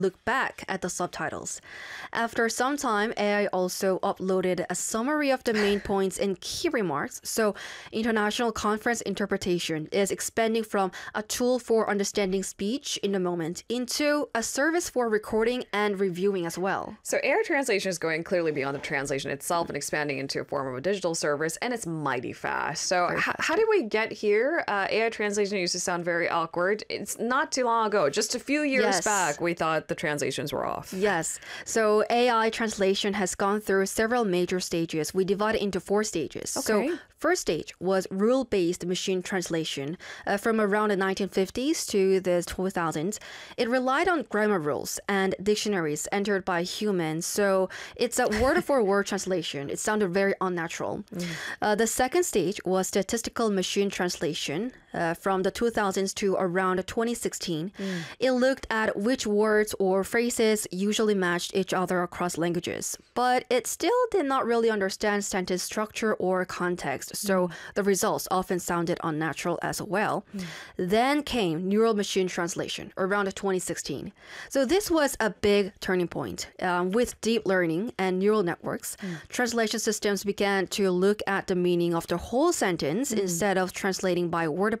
look back at the subtitles. After some time, AI also uploaded a summary of the main points and key remarks. So international conference interpretation is expanding from a tool for understanding speech in the moment into a service for recording and reviewing as well. So AI translation is going clearly beyond the translation itself and expanding into a form of a digital service, and it's mighty fast. So how did we get here? AI translation used to sound very awkward. It's not too long ago, just a few years back, we thought the translations were off. Yes. So AI translation has gone through several major stages. We divide it into 4 stages. Okay. So first stage was rule-based machine translation from around the 1950s to the 2000s. It relied on grammar rules and dictionaries entered by humans. So it's a word-for-word translation. It sounded very unnatural. The second stage was statistical machine translation from the 2000s to around 2016. It looked at which words or phrases usually matched each other across languages, but it still did not really understand sentence structure or context, so the results often sounded unnatural as well. Then came neural machine translation around 2016. So this was a big turning point. With deep learning and neural networks, translation systems began to look at the meaning of the whole sentence instead of translating by word.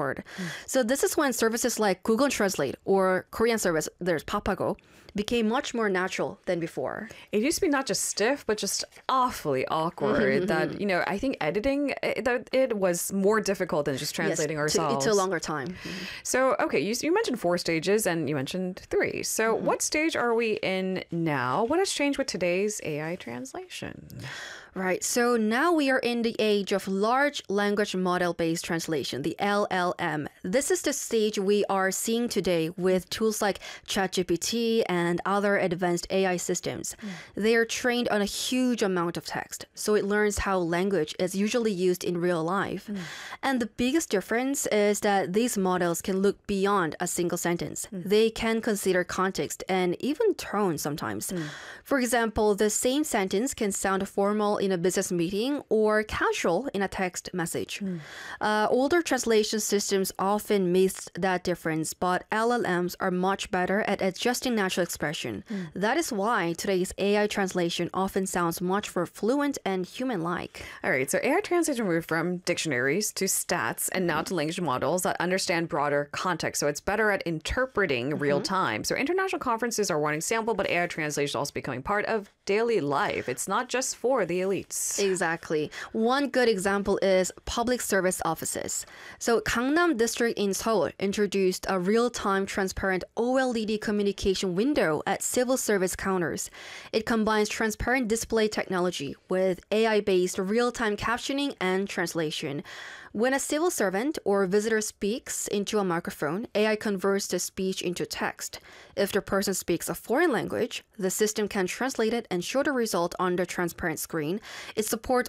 So this is when services like Google Translate or Korean service, there's Papago, became much more natural than before. It used to be not just stiff, but just awfully awkward. That, you know, I think editing, it was more difficult than just translating ourselves. It took a longer time. So, okay, you mentioned 4 stages and you mentioned 3. So what stage are we in now? What has changed with today's AI translation? Right. So now we are in the age of large language model-based translation, the LLM. This is the stage we are seeing today with tools like ChatGPT and other advanced AI systems. They are trained on a huge amount of text, so it learns how language is usually used in real life. And the biggest difference is that these models can look beyond a single sentence. They can consider context and even tone sometimes. For example, the same sentence can sound formal in a business meeting or casual in a text message. Older translation systems often miss that difference, but LLMs are much better at adjusting natural expression. That is why today's AI translation often sounds much more fluent and human-like. All right, so AI translation moved from dictionaries to stats and now to language models that understand broader context. So it's better at interpreting real time. So international conferences are one example, but AI translation is also becoming part of daily life. It's not just for the elites. Exactly. One good example is public service offices. So Gangnam District in Seoul introduced a real-time transparent OLED communication window at civil service counters. It combines transparent display technology with AI-based real-time captioning and translation. When a civil servant or visitor speaks into a microphone, AI converts the speech into text. If the person speaks a foreign language, the system can translate it and show the result on the transparent screen. It supports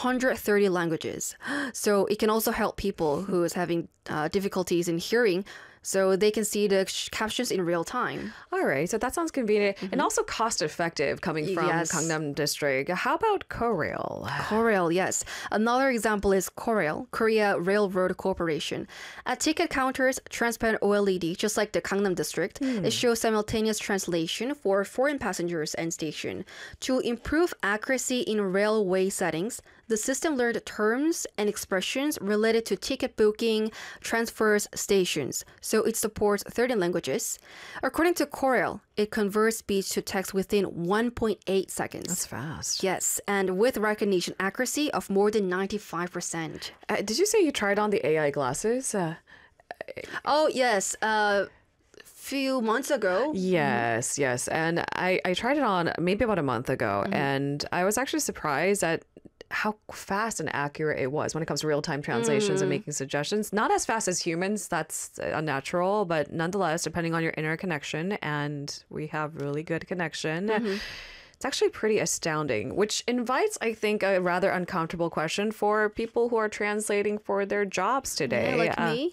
130 languages. So it can also help people who is having difficulties in hearing, so they can see the captions in real time. All right, so that sounds convenient and also cost effective coming from Gangnam District. How about Korail? Korail, yes. Another example is Korail, Korea Railroad Corporation. At ticket counters, transparent OLED, just like the Gangnam District, it shows simultaneous translation for foreign passengers and station. To improve accuracy in railway settings, the system learned terms and expressions related to ticket booking, transfers, stations. So it supports 30 languages. According to Korail, it converts speech to text within 1.8 seconds. That's fast. Yes, and with recognition accuracy of more than 95%. Did you say you tried on the AI glasses? Oh, yes. Few months ago. Yes. And I tried it on maybe about a month ago, and I was actually surprised at how fast and accurate it was when it comes to real-time translations and making suggestions. Not as fast as humans, that's unnatural, but nonetheless, depending on your internet connection, and we have really good connection. It's It's actually pretty astounding, which invites, I think, a rather uncomfortable question for people who are translating for their jobs today. Yeah, like me.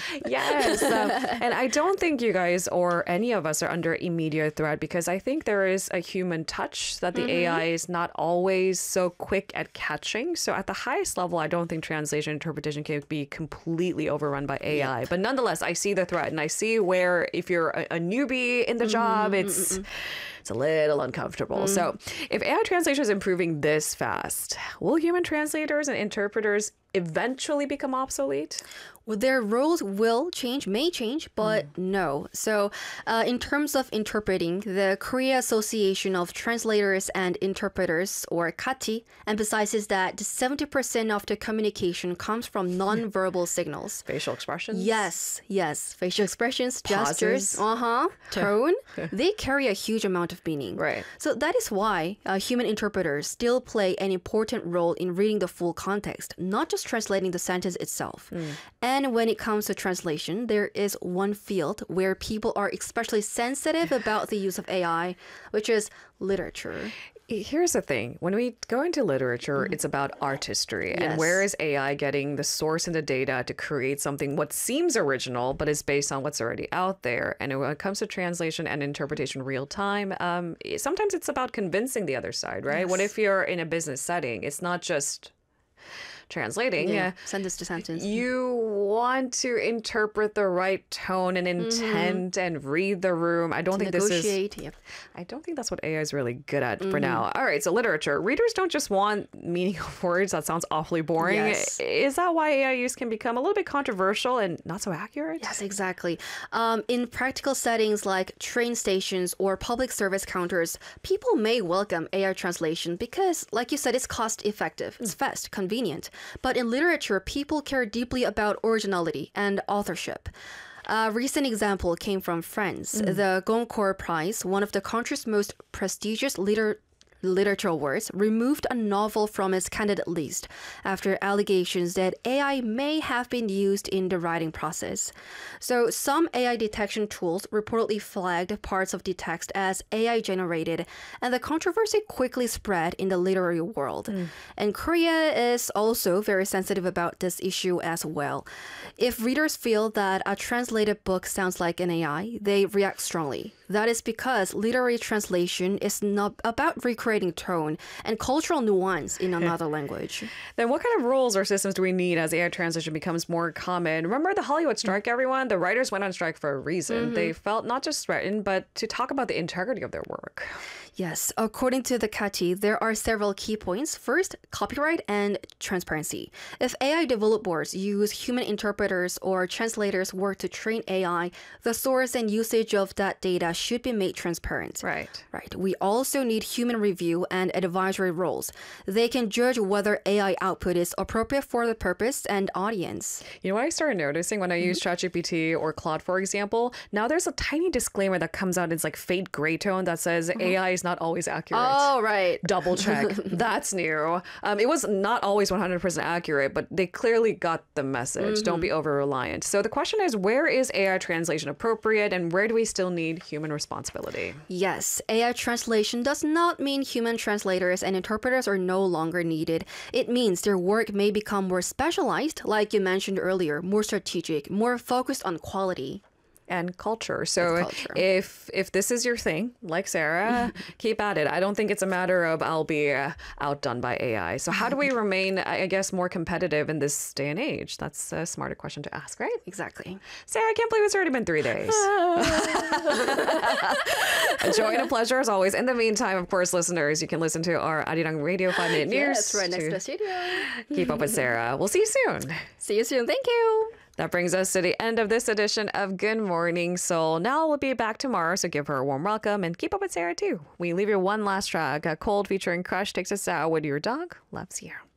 Yes. And I don't think you guys or any of us are under immediate threat because I think there is a human touch that the AI is not always so quick at catching. So at the highest level, I don't think translation interpretation can be completely overrun by AI. But nonetheless, I see the threat and I see where if you're a newbie in the job, it's a little uncomfortable. So if AI translation is improving this fast, will human translators and interpreters eventually become obsolete? Well, their roles will change, may change, but no. So, in terms of interpreting, the Korea Association of Translators and Interpreters, or KATI, emphasizes that 70% of the communication comes from nonverbal signals. Facial expressions? Yes. Facial expressions, gestures, tone, they carry a huge amount of meaning. Right. So that is why human interpreters still play an important role in reading the full context, not just translating the sentence itself. And when it comes to translation, there is one field where people are especially sensitive about the use of AI, which is literature. Here's the thing. When we go into literature, it's about artistry. And where is AI getting the source and the data to create something what seems original, but is based on what's already out there? And when it comes to translation and interpretation real time, sometimes it's about convincing the other side, right? What if you're in a business setting? It's not just translating. Sentence to sentence. You want to interpret the right tone and intent and read the room. I don't think negotiate. this is. I don't think that's what AI is really good at for now. All right, so literature. Readers don't just want meaning of words. That sounds awfully boring. Yes. Is that why AI use can become a little bit controversial and not so accurate? Yes, exactly. In practical settings like train stations or public service counters, people may welcome AI translation because, like you said, it's cost effective, it's fast, convenient. But in literature, people care deeply about originality and authorship. A recent example came from France. The Goncourt Prize, one of the country's most prestigious literature awards, removed a novel from its candidate list after allegations that AI may have been used in the writing process. So some AI detection tools reportedly flagged parts of the text as AI generated, and the controversy quickly spread in the literary world. And Korea is also very sensitive about this issue as well. If readers feel that a translated book sounds like an AI, they react strongly. That is because literary translation is not about recreating tone and cultural nuance in another language. Then what kind of rules or systems do we need as AI translation becomes more common? Remember the Hollywood strike, everyone? The writers went on strike for a reason. They felt not just threatened, but to talk about the integrity of their work. Yes, according to the KATI, there are several key points. First, copyright and transparency. If AI developers use human interpreters or translators' work to train AI, the source and usage of that data should be made transparent. Right. We also need human review and advisory roles. They can judge whether AI output is appropriate for the purpose and audience. You know what I started noticing when I use ChatGPT or Claude, for example? Now there's a tiny disclaimer that comes out in like fade gray tone that says AI is not always accurate. Oh, right. Double check. That's new. It was not always 100% accurate, but they clearly got the message. Don't be over-reliant. So the question is, where is AI translation appropriate and where do we still need human responsibility? Yes, AI translation does not mean human translators and interpreters are no longer needed. It means their work may become more specialized, like you mentioned earlier, more strategic, more focused on quality. And culture. So if this is your thing, like Sarah, keep at it. I don't think it's a matter of I'll be outdone by AI. So how do we remain, I guess, more competitive in this day and age? That's a smarter question to ask, right? Exactly. Sarah, I can't believe it's already been 3 days. A joy and a pleasure as always. In the meantime, of course, listeners, you can listen to our Arirang Radio 5-Minute News. Yes, right next to the studio. Keep up with Sarah. We'll see you soon. See you soon. Thank you. That brings us to the end of this edition of Good Morning Seoul. Now we'll be back tomorrow, so give her a warm welcome and keep up with Sarah too. We leave you one last track. Cold featuring Crush takes us out with Your Dog Loves You.